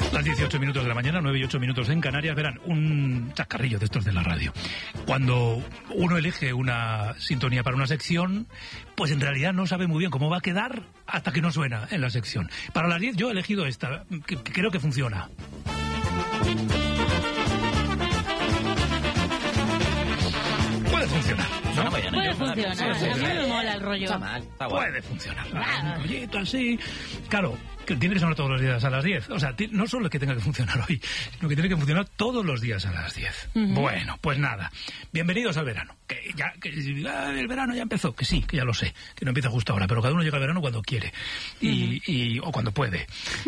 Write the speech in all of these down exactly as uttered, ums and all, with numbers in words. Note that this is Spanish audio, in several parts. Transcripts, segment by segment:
Las dieciocho minutos de la mañana, nueve y ocho minutos en Canarias. Verán, un chascarrillo de estos de la radio. Cuando uno elige una sintonía para una sección, pues en realidad no sabe muy bien cómo va a quedar hasta que no suena en la sección. Para las diez yo he elegido esta, que, que creo que funciona. Puede funcionar, ¿no? Puede funcionar. A mí me mola el rollo. Está mal, está bueno. Puede funcionar. Un rollito así. Claro, que tiene que sonar todos los días a las diez. O sea, no solo es que tenga que funcionar hoy, sino que tiene que funcionar todos los días a las diez. Uh-huh. Bueno, pues nada. Bienvenidos al verano. Que ya, que ah, el verano ya empezó. Que sí, que ya lo sé. Que no empieza justo ahora. Pero cada uno llega al verano cuando quiere. Y, uh-huh. y, o cuando puede.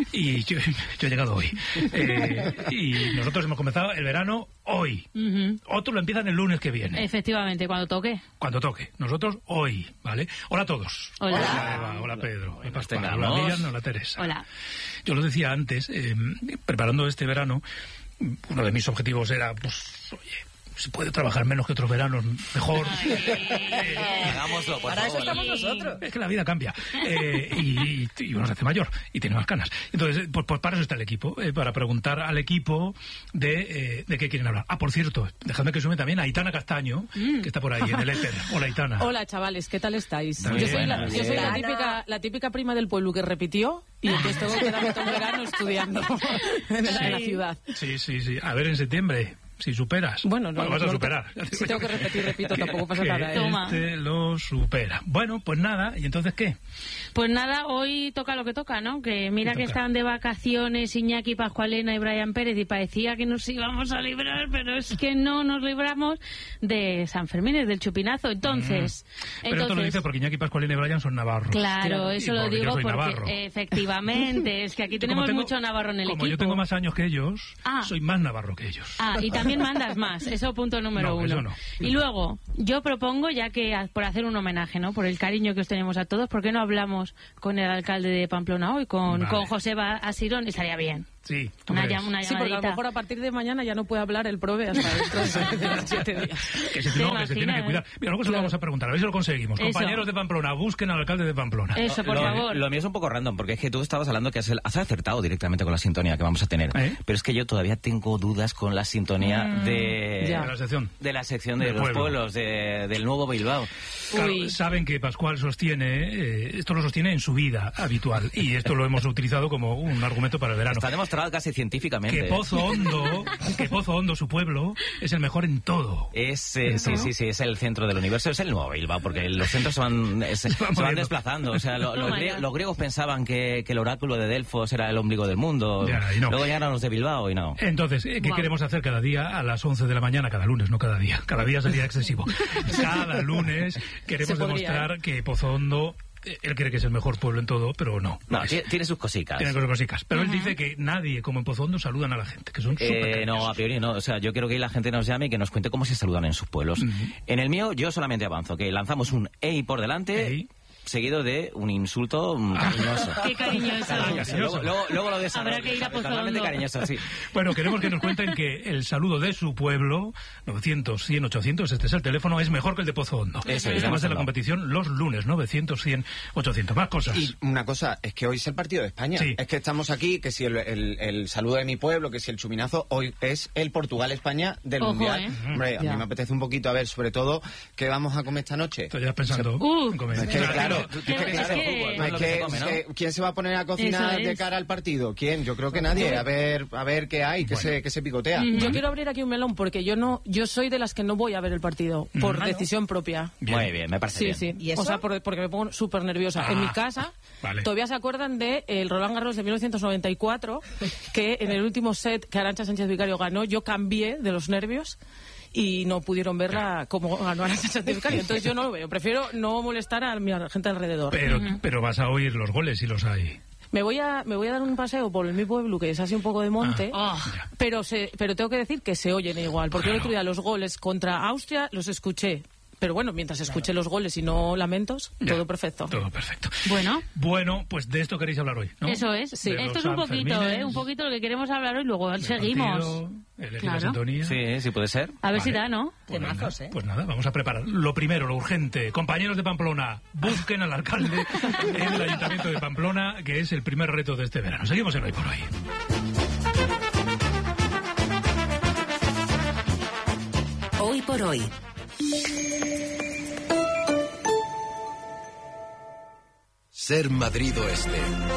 Y yo, yo he llegado hoy. Eh, y nosotros hemos comenzado el verano hoy. Uh-huh. Otros lo empiezan el lunes que viene. Efectivamente, cuando toque. Cuando toque. Nosotros hoy, ¿vale? Hola a todos. Hola. Hola Eva, hola Pedro. Hola Pascual. Hola Miriam, hola Teresa. Hola. Yo lo decía antes, eh, preparando este verano, uno de mis objetivos era, pues, oye, se puede trabajar menos que otros veranos, mejor. eh, Hagámoslo, por Para favor. eso estamos nosotros. Es que la vida cambia. Eh, y, y uno se hace mayor y tiene más canas. Entonces, pues, pues para eso está el equipo, eh, para preguntar al equipo de, eh, de qué quieren hablar. Ah, por cierto, dejadme que sume también a Aitana Castaño, mm. que está por ahí en el éter. Hola, Aitana. Hola, chavales, ¿qué tal estáis? Muy Yo bien, soy, la, muy yo soy la, bien. típica, la típica prima del pueblo que repitió y entonces tengo que darme todo el verano estudiando en, la, en la ciudad. Sí, sí, sí. A ver, en septiembre. Si superas. Bueno, no, bueno vas no, a superar. No, si tengo que repetir, repito, tampoco pasa que nada. ¿eh? Toma. Este lo supera. Bueno, pues nada, ¿y entonces qué? Pues nada, hoy toca lo que toca, ¿no? Que mira que estaban de vacaciones Iñaki Pascualena y Brian Pérez y parecía que nos íbamos a librar, pero es que no nos libramos de San Fermín, del chupinazo. Entonces... Mm. Pero entonces, esto lo dice porque Iñaki Pascualena y Brian son navarros. Claro, Claro. eso Y lo porque yo digo soy porque navarro. efectivamente, es que aquí Yo como tenemos tengo- mucho navarro en el como equipo. yo tengo más años que ellos, Ah. soy más navarro que ellos. Ah, y también mandas más, eso punto número No, uno. eso no. Y luego, yo propongo, ya que a- por hacer un homenaje, ¿no? Por el cariño que os tenemos a todos, ¿por qué no hablamos con el alcalde de Pamplona hoy, con, Vale. con José Asirón? Estaría bien. Sí, ¿tú Una, crees? llam- una Sí, porque a lo llamadita. mejor a partir de mañana ya no puede hablar el prove hasta dentro de siete días. Que se, ¿Te no, que se tiene imaginas, que cuidar. Mira, luego se lo Claro. vamos a preguntar, a ver si lo conseguimos. Eso. Compañeros de Pamplona, busquen al alcalde de Pamplona. Eso, por lo, favor. Lo mío es un poco random, porque es que tú estabas hablando que has, has acertado directamente con la sintonía que vamos a tener. ¿Eh? Pero es que yo todavía tengo dudas con la sintonía Mm, de, ya. De la sección. de la sección de Del los pueblo. pueblos, de, del nuevo Bilbao. Claro, Uy. saben que Pascual sostiene, eh, esto lo sostiene en su vida habitual, y esto lo hemos utilizado como un argumento para el verano. Está demostrado casi científicamente. Que Pozo Hondo, que Pozo Hondo, su pueblo, es el mejor en todo. Es, eh, sí, sí, sí, es el centro del universo, es el nuevo Bilbao, porque los centros se van, es- se van van moviendo. desplazando. O sea, lo- los, Oh my grie- God. los griegos pensaban que, que el oráculo de Delfos era el ombligo del mundo. Ya, y no. Luego llegaron los de Bilbao y no. Entonces, ¿qué Guau. queremos hacer cada día a las once de la mañana? Cada lunes, no cada día. Cada día sería excesivo. Cada lunes queremos Se podría, demostrar que Pozo Hondo, eh, él cree que es el mejor pueblo en todo, pero no. No, es. tiene, tiene sus cositas. Tiene cosas cosicas. Pero él dice que nadie, como en Pozo Hondo, saludan a la gente, que son súper Eh, no, a priori no. O sea, yo quiero que la gente nos llame y que nos cuente cómo se saludan en sus pueblos. En el mío, yo solamente avanzo, que lanzamos un ey por delante, Ey. seguido de un insulto mm, cariñoso. Qué cariñoso. cariñoso. Luego, luego, luego lo desarrollo. Habrá que ir a Pozo Totalmente Hondo. cariñoso, sí. Bueno, queremos que nos cuenten que el saludo de su pueblo, novecientos, cien, ochocientos, este es el teléfono, es mejor que el de Pozo Hondo. Eso es, Además de la demostrado. competición los lunes, novecientos, cien, ochocientos. Más cosas. Y una cosa, es que hoy es el partido de España. Sí. Es que estamos aquí, que si el, el- el saludo de mi pueblo, que si el chuminazo, hoy es el Portugal-España del Ojo, Mundial. ¿eh? Hombre, a Ya. mí me apetece un poquito a ver, sobre todo, qué vamos a comer esta noche. Estoy ya pensando Uh. en comer. Es que, claro, Tú es tienes que, que claro, es que- fútbol, no es es lo que que- se come, ¿no? es que, ¿quién se va a poner a cocinar Eso de es. cara al partido? ¿Quién? Yo creo que nadie. A ver, a ver qué hay, qué, Bueno. se, qué se picotea. Mm. Yo quiero abrir aquí un melón porque yo no, yo soy de las que no voy a ver el partido por Ah, ¿no? decisión propia. Bien. Muy bien, me parece Sí, bien. sí. ¿Y eso? O sea, por- porque me pongo súper nerviosa. Ah, en mi casa, vale. todavía se acuerdan de el Roland Garros de mil novecientos noventa y cuatro, que en el último set que Arantxa Sánchez Vicario ganó, yo cambié de los nervios y no pudieron verla como ganó Arantxa Sánchez Vicario. Entonces yo no lo veo. Prefiero no molestar a mi gente alrededor. Pero, pero vas a oír los goles si los hay. Me voy a me voy a dar un paseo por mi pueblo, que es así un poco de monte, Ah. Ya. pero se, pero tengo que decir que se oyen igual, porque Claro. el otro día los goles contra Austria los escuché. Pero bueno, mientras escuché los goles y no lamentos, Ya, todo perfecto. Todo perfecto. Bueno. Bueno, pues de esto queréis hablar hoy, ¿no? Eso es. Sí. Esto De los es un poquito, Sanfermines, ¿eh? Un poquito lo que queremos hablar hoy, luego del seguimos. partido, elegir Claro. la sintonía. Sí, sí puede ser. A ver si Vale. da, ¿no? Pues Temazos, nada, ¿eh? pues nada, vamos a preparar. Lo primero, lo urgente. Compañeros de Pamplona, busquen al alcalde en el Ayuntamiento de Pamplona, que es el primer reto de este verano. Seguimos en Hoy por Hoy. Hoy por hoy. Ser Madrid Oeste.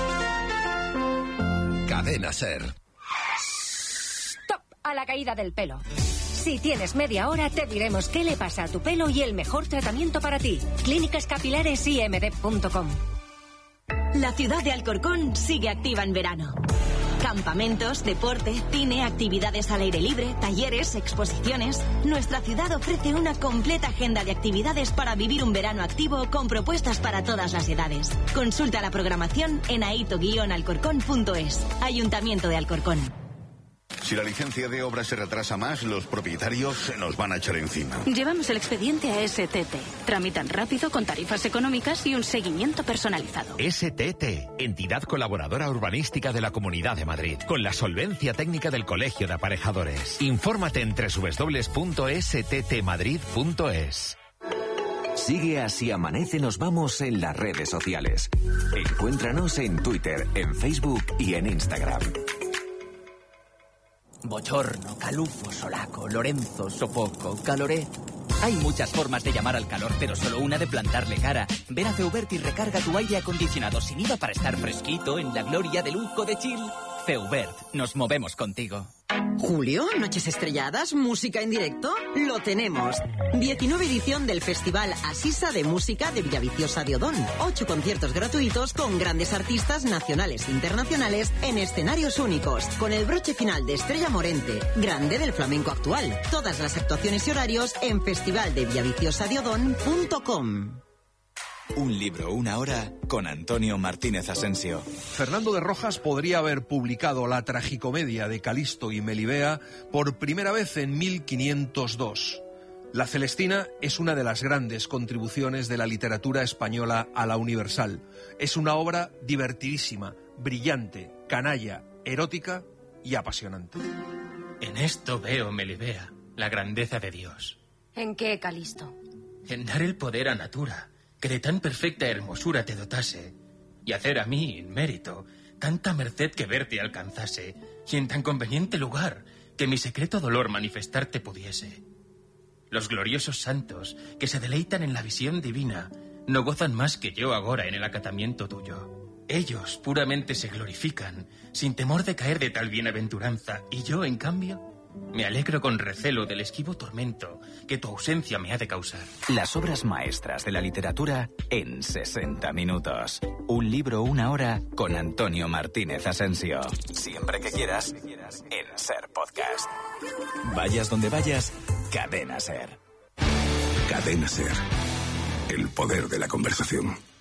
Cadena Ser. Stop a la caída del pelo. Si tienes media hora, te diremos qué le pasa a tu pelo y el mejor tratamiento para ti. Clínicas Capilares I M D punto com. La ciudad de Alcorcón sigue activa en verano. Campamentos, deporte, cine, actividades al aire libre, talleres, exposiciones. Nuestra ciudad ofrece una completa agenda de actividades para vivir un verano activo con propuestas para todas las edades. Consulta la programación en aito guion alcorcón punto es. Ayuntamiento de Alcorcón. Si la licencia de obra se retrasa más, los propietarios se nos van a echar encima. Llevamos el expediente a S T T. Tramitan rápido, con tarifas económicas y un seguimiento personalizado. S T T, entidad colaboradora urbanística de la Comunidad de Madrid, con la solvencia técnica del Colegio de Aparejadores. Infórmate en doble u doble u doble u punto s t t madrid punto es. Sigue Así Amanece Nos Vamos en las redes sociales. Encuéntranos en Twitter, en Facebook y en Instagram. Bochorno, calufo, solaco, Lorenzo, sofoco, caloré. Hay muchas formas de llamar al calor, pero solo una de plantarle cara. Ven a Feubert y recarga tu aire acondicionado sin I V A para estar fresquito en la gloria de lujo de chill. Feubert, nos movemos contigo. Julio, noches estrelladas, música en directo, lo tenemos. diecinueve edición del Festival Asisa de Música de Villaviciosa de Odón. Ocho conciertos gratuitos con grandes artistas nacionales e internacionales en escenarios únicos. Con el broche final de Estrella Morente, grande del flamenco actual. Todas las actuaciones y horarios en festival de villaviciosa de odón punto com. Un libro, una hora, con Antonio Martínez Asensio. Fernando de Rojas podría haber publicado la tragicomedia de Calisto y Melibea por primera vez en mil quinientos dos. La Celestina es una de las grandes contribuciones de la literatura española a la universal. Es una obra divertidísima, brillante, canalla, erótica y apasionante. En esto veo, Melibea, la grandeza de Dios. ¿En qué, Calisto? En dar el poder a Natura, que de tan perfecta hermosura te dotase, y hacer a mí, en mérito, tanta merced que verte alcanzase, y en tan conveniente lugar, que mi secreto dolor manifestarte pudiese. Los gloriosos santos, que se deleitan en la visión divina, no gozan más que yo agora en el acatamiento tuyo. Ellos puramente se glorifican, sin temor de caer de tal bienaventuranza, y yo, en cambio, me alegro con recelo del esquivo tormento que tu ausencia me ha de causar. Las obras maestras de la literatura en sesenta minutos. Un libro, una hora, con Antonio Martínez Asensio. Siempre que quieras, en Ser Podcast. Vayas donde vayas, Cadena Ser. Cadena Ser. El poder de la conversación.